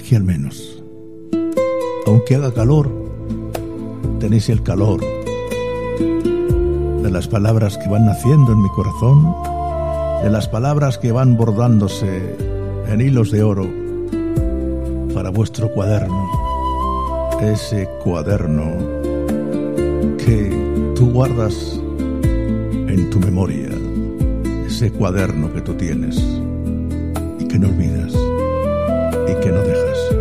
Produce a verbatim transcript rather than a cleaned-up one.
aquí al menos, aunque haga calor, tenéis el calor de las palabras que van naciendo en mi corazón, de las palabras que van bordándose en hilos de oro para vuestro cuaderno, ese cuaderno que tú guardas en tu memoria, ese cuaderno que tú tienes y que no olvidas y que no dejas.